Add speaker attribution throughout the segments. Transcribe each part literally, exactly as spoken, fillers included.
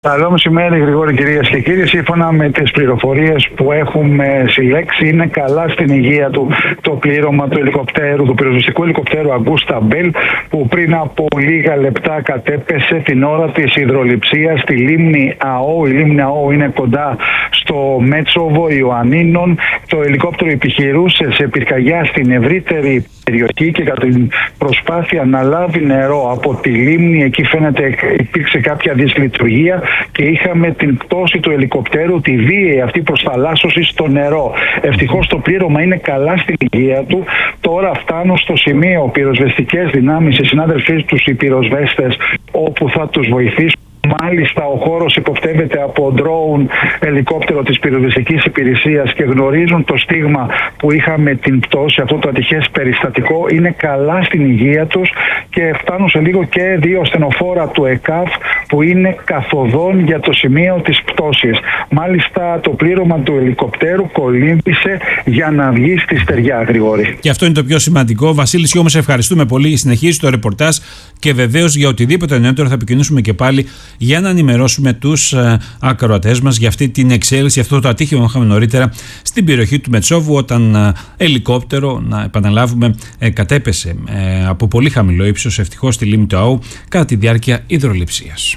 Speaker 1: Καλό μεσημέρι, Γρηγόρη, κυρίες και κύριοι. Σύμφωνα με τις πληροφορίες που έχουμε συλλέξει, είναι καλά στην υγεία του το πλήρωμα του ελικοπτέρου, του πυροσβεστικού ελικοπτέρου Αγκούστα Μπέλ, που πριν από λίγα λεπτά κατέπεσε την ώρα της υδρολειψίας στη λίμνη ΑΟ. Η λίμνη ΑΟ είναι κοντά στο Μέτσοβο Ιωαννίνων. Το ελικόπτερο επιχειρούσε σε πυρκαγιά στην ευρύτερη περιοχή και κατά την προσπάθεια να λάβει νερό από τη λίμνη, εκεί φαίνεται υπήρξε κάποια δυσλειτουργία και είχαμε την πτώση του ελικοπτέρου, τη βίαιη αυτή προσθαλάσσωση στο νερό. Ευτυχώς το πλήρωμα είναι καλά στην υγεία του. Τώρα φτάνουν στο σημείο πυροσβεστικές δυνάμεις, οι συνάδελφοί τους οι πυροσβέστες, όπου θα τους βοηθήσουν. Μάλιστα, ο χώρος υποπτεύεται από ντρόουν ελικόπτερο της πυροσβεστικής υπηρεσίας και γνωρίζουν το στίγμα που είχαμε την πτώση, αυτό το ατυχές περιστατικό. Είναι καλά στην υγεία τους και φτάνουν σε λίγο και δύο στενοφόρα του ΕΚΑΒ που είναι καθοδόν για το σημείο της πτώσης. Μάλιστα, το πλήρωμα του ελικοπτέρου κολύμπησε για να βγει στη στεριά, Γρηγόρη.
Speaker 2: Και αυτό είναι το πιο σημαντικό. Βασίλη, όμως, ευχαριστούμε πολύ. Συνεχίζει το ρεπορτάζ και βεβαίως για οτιδήποτε νεότερο θα επικοινωνήσουμε και πάλι για να ενημερώσουμε τους ε, ακροατές μας για αυτή την εξέλιξη, αυτό το ατύχημα που είχαμε νωρίτερα στην περιοχή του Μετσόβου, όταν ε, ελικόπτερο, να επαναλάβουμε, ε, κατέπεσε ε, από πολύ χαμηλό ύψος, ευτυχώς, στη λίμνη του ΑΟ κατά τη διάρκεια υδρολειψίας.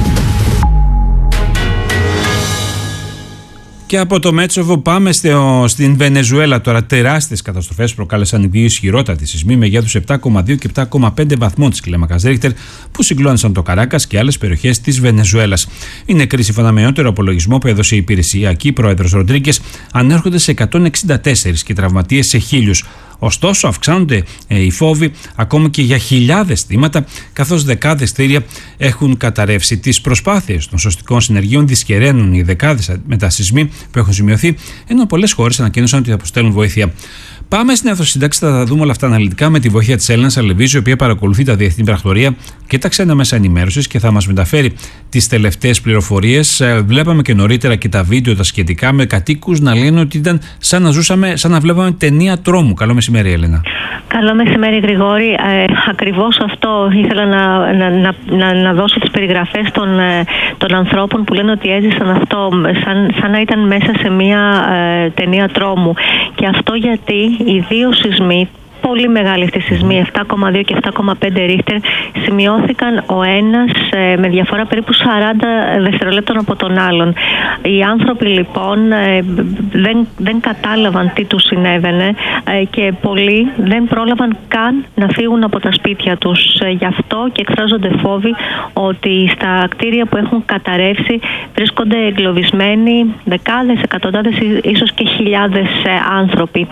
Speaker 2: Και από το Μέτσοβο πάμε στο, στην Βενεζουέλα τώρα. Τεράστιες καταστροφές προκάλεσαν οι δύο ισχυρότατοι σεισμοί μεγέθους επτά κόμμα δύο και επτά κόμμα πέντε βαθμών της κλίμακας Ρίχτερ που συγκλώνησαν το Καράκας και άλλες περιοχές της Βενεζουέλας. Οι νεκροί, σύμφωνα με νεότερο απολογισμό που έδωσε η υπηρεσιακή πρόεδρος Ροντρίγκες, ανέρχονται σε εκατόν εξήντα τέσσερις και οι τραυματίες σε χίλιους. Ωστόσο, αυξάνονται ε, οι φόβοι ακόμα και για χιλιάδες θύματα, καθώς δεκάδες κτίρια έχουν καταρρεύσει. Τις προσπάθειες των σωστικών συνεργείων δυσκεραίνουν οι δεκάδες μετασυσμοί που έχουν σημειωθεί, ενώ πολλές χώρες ανακοίνωσαν ότι θα αποστέλνουν βοήθεια. Πάμε στην Εθνοσυντάξη, θα τα δούμε όλα αυτά αναλυτικά με τη βοήθεια της Έλληνας Αλεβίζου, η οποία παρακολουθεί τα διεθνή πρακτορία και τα ξένα μέσα ενημέρωσης και θα μας μεταφέρει τις τελευταίες πληροφορίες. Βλέπαμε και νωρίτερα και τα βίντεο τα σχετικά με κατοίκους να λένε ότι ήταν σαν να ζούσαμε, σαν να βλέπαμε ταινία τρόμου. Καλό μεσημέρι, Έλενα.
Speaker 3: Καλό μεσημέρι, Γρηγόρη. Ε, ακριβώς αυτό ήθελα να, να, να, να, να δώσω τις περιγραφές των, των ανθρώπων που λένε ότι έζησαν αυτό σαν, σαν να ήταν μέσα σε μια ε, ταινία τρόμου. Και αυτό γιατί οι δύο σεισμοί, πολύ μεγάλοι αυτοί οι σεισμοί, επτά κόμμα δύο και επτά κόμμα πέντε Ρίχτερ, σημειώθηκαν ο ένας ε, με διαφορά περίπου σαράντα δευτερολέπτων από τον άλλον. Οι άνθρωποι λοιπόν ε, δεν, δεν κατάλαβαν τι τους συνέβαινε ε, και πολλοί δεν πρόλαβαν καν να φύγουν από τα σπίτια τους. Ε, γι' αυτό και εκφράζονται φόβοι ότι στα κτίρια που έχουν καταρρεύσει βρίσκονται εγκλωβισμένοι δεκάδες, εκατοντάδες, ίσως και χιλιάδες ε, άνθρωποι.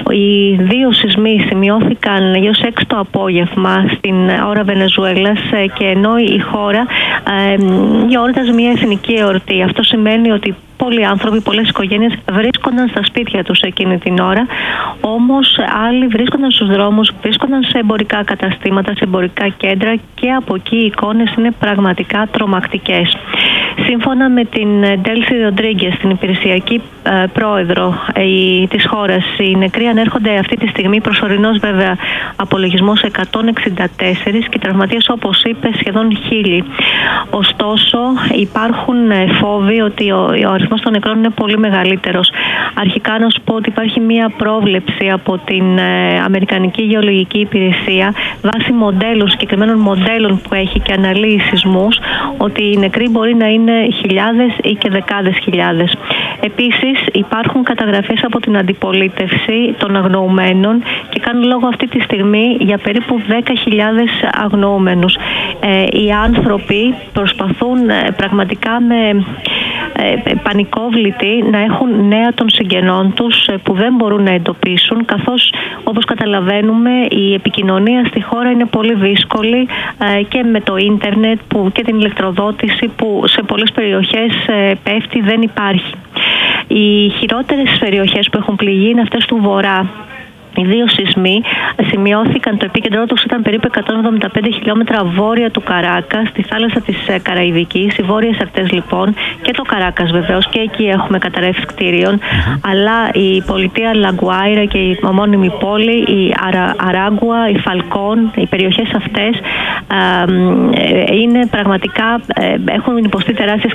Speaker 3: Οι δύο σεισμοί σημειώθηκαν γύρω σε έξι το απόγευμα στην ώρα Βενεζουέλας και ενώ η χώρα ε, γιόρταζε μια εθνική εορτή. Αυτό σημαίνει ότι πολλοί άνθρωποι, πολλές οικογένειες βρίσκονταν στα σπίτια τους εκείνη την ώρα, όμως άλλοι βρίσκονταν στους δρόμους, βρίσκονταν σε εμπορικά καταστήματα, σε εμπορικά κέντρα και από εκεί οι εικόνες είναι πραγματικά τρομακτικές. Σύμφωνα με την Ντέλση Ροντρίγκες, την υπηρεσιακή ε, πρόεδρο ε, της χώρας, οι νεκροί ανέρχονται αυτή τη στιγμή, προσωρινός βέβαια απολογισμός, εκατόν εξήντα τέσσερις και οι τραυματίες, όπως είπε, σχεδόν χίλιοι. Ωστόσο, υπάρχουν ε, φόβοι ότι ο, ο αριθμός των νεκρών είναι πολύ μεγαλύτερος. Αρχικά να σου πω ότι υπάρχει μία πρόβλεψη από την ε, Αμερικανική Γεωλογική Υπηρεσία βάσει μοντέλων, συγκεκριμένων μοντέλων που έχει και αναλύει σεισμούς, ότι οι νεκροί μπορεί να είναι χιλιάδες ή και δεκάδες χιλιάδες. Επίσης υπάρχουν καταγραφές από την αντιπολίτευση των αγνοουμένων και κάνουν λόγο αυτή τη στιγμή για περίπου δέκα χιλιάδες αγνοούμενους. Ε, οι άνθρωποι προσπαθούν ε, πραγματικά με ε, πανικόβλητοι να έχουν νέα των συγγενών τους ε, που δεν μπορούν να εντοπίσουν, καθώς όπως καταλαβαίνουμε η επικοινωνία στη χώρα είναι πολύ δύσκολη ε, και με το ίντερνετ που, και την ηλεκτροδότηση που σε πολλές περιοχές ε, πέφτει, δεν υπάρχει. Οι χειρότερες περιοχές που έχουν πληγεί είναι αυτές του βορρά. Οι δύο σεισμοί σημειώθηκαν, το επίκεντρό τους ήταν περίπου εκατόν εβδομήντα πέντε χιλιόμετρα βόρεια του Καράκα, στη θάλασσα της Καραϊβικής. Οι βόρειες ακτές λοιπόν και το Καράκας βεβαίως, και εκεί έχουμε καταρρεύσεις κτίριων, mm-hmm. αλλά η πολιτεία Λαγκουάιρα και η ομώνυμη πόλη, η Αρα, Αράγκουα, η Φαλκόν, οι περιοχές αυτές ε, είναι πραγματικά, ε, έχουν υποστεί τεράστιες